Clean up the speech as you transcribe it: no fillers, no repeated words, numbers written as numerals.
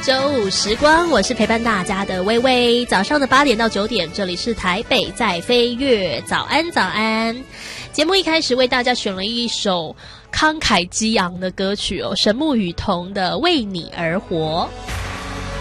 周五时光，我是陪伴大家的微微。早上的8点到9点，这里是台北在飞跃，早安早安。节目一开始为大家选了一首慷慨激昂的歌曲哦，神木雨桐的《为你而活》。